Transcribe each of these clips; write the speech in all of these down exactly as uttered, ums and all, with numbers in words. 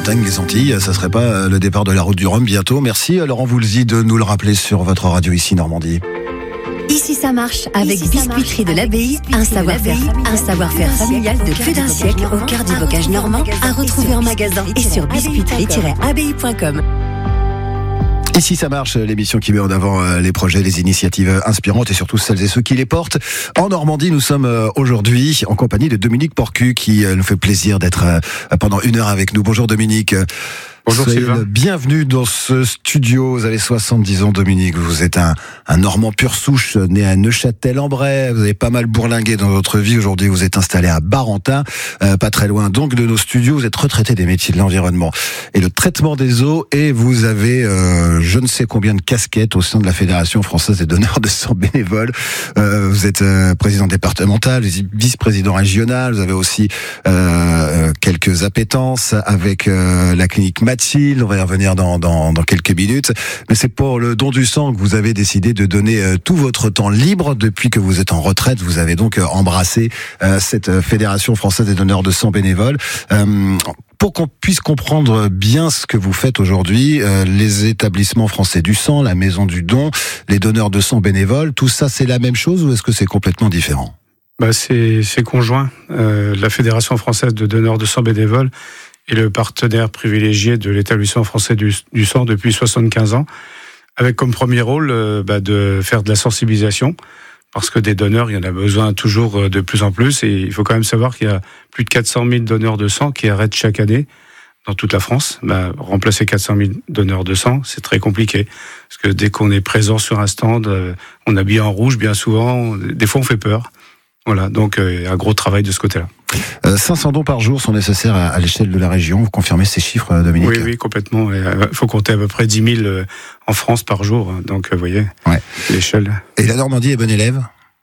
Bretagne, les Antilles, ça serait pas le départ de la route du Rhum bientôt. Merci Laurent Voulzy de nous le rappeler sur votre radio ici Normandie. Ici ça marche avec Biscuiterie de l'Abbaye, un savoir-faire, un savoir-faire familial de plus d'un siècle au cœur du bocage normand, à retrouver en magasin et sur biscuiterie tiret abbaye point com. Ici ça marche, l'émission qui met en avant les projets, les initiatives inspirantes et surtout celles et ceux qui les portent. En Normandie, nous sommes aujourd'hui en compagnie de Dominique Porcu qui nous fait plaisir d'être pendant une heure avec nous. Bonjour Dominique. Bonjour Soyez Sylvain. le bienvenue dans ce studio. Vous avez soixante-dix ans, Dominique. Vous êtes un, un Normand pur souche, né à Neufchâtel-en-Bray. Vous avez pas mal bourlingué dans votre vie. Aujourd'hui, vous êtes installé à Barentin, euh, pas très loin donc de nos studios. Vous êtes retraité des métiers de l'environnement et le traitement des eaux. Et vous avez euh, je ne sais combien de casquettes au sein de la Fédération française des donneurs de sang bénévoles. Euh, vous êtes euh, président départemental, vice-président régional. Vous avez aussi euh, quelques appétences avec euh, la clinique Mathilde. On va y revenir dans, dans, dans quelques minutes. Mais c'est pour le don du sang que vous avez décidé de donner euh, tout votre temps libre. Depuis que vous êtes en retraite, vous avez donc euh, embrassé euh, cette Fédération française des donneurs de sang bénévoles. Euh, Pour qu'on puisse comprendre bien ce que vous faites aujourd'hui, euh, les établissements français du sang, la maison du don, les donneurs de sang bénévoles, tout ça c'est la même chose ou est-ce que c'est complètement différent ? Bah c'est, c'est conjoint. Euh, la Fédération française de donneurs de sang bénévoles est le partenaire privilégié de l'établissement français du, du sang depuis soixante-quinze ans, avec comme premier rôle euh, bah, de faire de la sensibilisation, parce que des donneurs, il y en a besoin toujours de plus en plus, et il faut quand même savoir qu'il y a plus de quatre cent mille donneurs de sang qui arrêtent chaque année dans toute la France. Bah, remplacer quatre cent mille donneurs de sang, c'est très compliqué, parce que dès qu'on est présent sur un stand, euh, on habille en rouge bien souvent, des fois on fait peur. Voilà, donc euh, un gros travail de ce côté-là. Euh, cinq cents dons par jour sont nécessaires à, à l'échelle de la région. Vous confirmez ces chiffres, Dominique ? Oui, oui, complètement. Il faut compter à peu près dix mille euh, en France par jour. Donc, vous voyez, ouais. L'échelle. Et la Normandie est bonne élève ?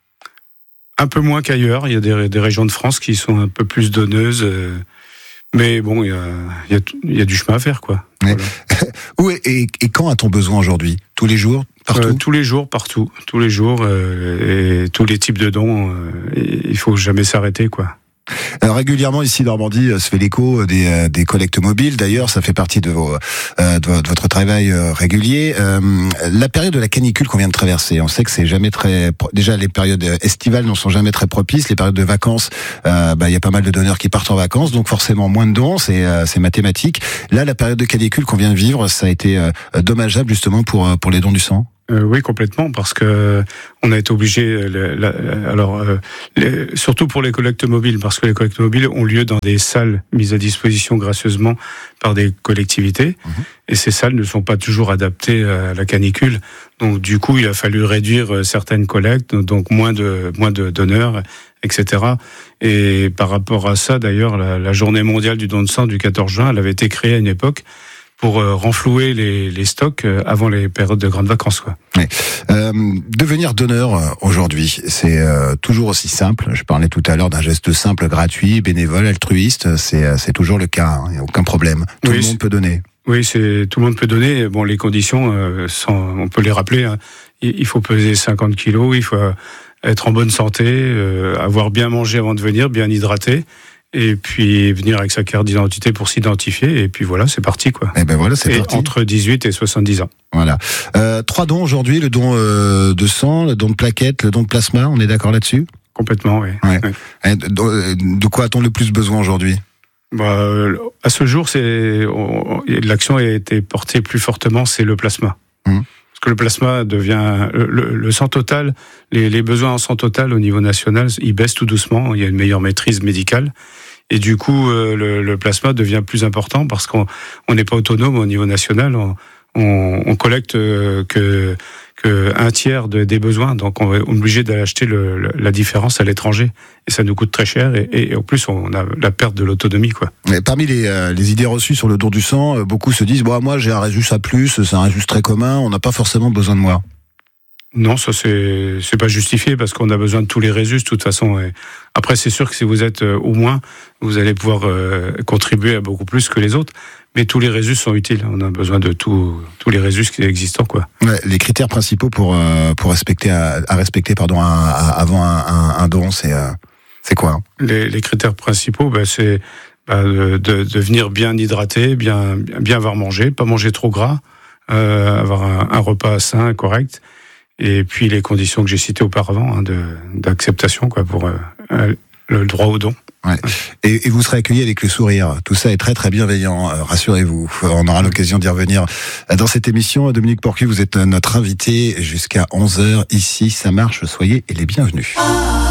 Un peu moins qu'ailleurs. Il y a des, des régions de France qui sont un peu plus donneuses. Euh, mais bon, il y a, il y a, il y a du chemin à faire, quoi. Ouais. Voilà. Où est, et, et quand a-t-on besoin aujourd'hui ? Tous les jours ? Partout ? euh, Tous les jours, partout. Tous les jours. Euh, et tous les types de dons. Euh, il ne faut jamais s'arrêter, quoi. Alors, régulièrement ici Normandie se fait l'écho des, euh, des collectes mobiles. D'ailleurs, ça fait partie de, vos, euh, de votre travail euh, régulier. Euh, la période de la canicule qu'on vient de traverser, on sait que c'est jamais très. Déjà, les périodes estivales ne sont jamais très propices. Les périodes de vacances, euh, bah, il y a pas mal de donneurs qui partent en vacances, donc forcément moins de dons. C'est, euh, c'est mathématique. Là, la période de canicule qu'on vient de vivre, ça a été euh, dommageable justement pour pour les dons du sang. Euh, oui, complètement, parce que on a été obligé, alors euh, les, surtout pour les collectes mobiles, parce que les collectes mobiles ont lieu dans des salles mises à disposition gracieusement par des collectivités, mmh. et ces salles ne sont pas toujours adaptées à la canicule. Donc, du coup, il a fallu réduire certaines collectes, donc moins de moins de donneurs, et cetera. Et par rapport à ça, d'ailleurs, la, la Journée mondiale du don de sang du quatorze juin, elle avait été créée à une époque pour euh, renflouer les, les stocks euh, avant les périodes de grandes vacances, quoi. Oui. Euh, devenir donneur euh, aujourd'hui, c'est euh, toujours aussi simple. Je parlais tout à l'heure d'un geste simple, gratuit, bénévole, altruiste. C'est, euh, c'est toujours le cas. Il hein. n'y a aucun problème. Tout oui, le monde peut donner. Oui, c'est tout le monde peut donner. Bon, les conditions, euh, sont, on peut les rappeler. Hein. Il, il faut peser cinquante kilos, il faut être en bonne santé, euh, avoir bien mangé avant de venir, bien hydraté. Et puis venir avec sa carte d'identité pour s'identifier, et puis voilà, c'est parti, quoi. Et ben voilà, c'est et parti. Entre dix-huit et soixante-dix ans. Voilà. Euh, trois dons aujourd'hui, le don euh, de sang, le don de plaquettes, le don de plasma, on est d'accord là-dessus ? Complètement, oui. Ouais. Ouais. De, de quoi a-t-on le plus besoin aujourd'hui ? Bah, à ce jour, c'est on, l'action a été portée plus fortement, c'est le plasma. Hum. Parce que le plasma devient le, le, le sang total, les, les besoins en sang total au niveau national, ils baissent tout doucement. Il y a une meilleure maîtrise médicale. Et du coup, euh, le, le plasma devient plus important parce qu'on on n'est pas autonome au niveau national. On, on, on collecte euh, que, que un tiers de, des besoins, donc on est obligé d'acheter le, le, la différence à l'étranger. Et ça nous coûte très cher. Et, et en plus, on a la perte de l'autonomie, quoi. Mais parmi les, euh, les idées reçues sur le don du sang, euh, beaucoup se disent bon, moi j'ai un résus à plus, c'est un résus très commun, on n'a pas forcément besoin de moi. Non, ça c'est c'est pas justifié parce qu'on a besoin de tous les résus de toute façon. Et après, c'est sûr que si vous êtes euh, au moins, vous allez pouvoir euh, contribuer à beaucoup plus que les autres. Mais tous les résus sont utiles. On a besoin de tout, tous les résus qui existent, quoi. Ouais, les critères principaux pour euh, pour respecter à, à respecter pardon un, à, avant un, un, un don, c'est euh, c'est quoi hein les, les critères principaux, ben c'est bah, de, de, de venir bien hydraté, bien, bien avoir mangé, pas manger trop gras, euh, avoir un, un repas sain, correct, et puis les conditions que j'ai citées auparavant, hein, de, d'acceptation, quoi, pour euh, le droit au don. Ouais. Et, et vous serez accueillis avec le sourire. Tout ça est très très bienveillant, euh, rassurez-vous. On aura l'occasion d'y revenir dans cette émission. Dominique Porcu, vous êtes notre invité jusqu'à onze heures ici. Ça marche, soyez les bienvenus.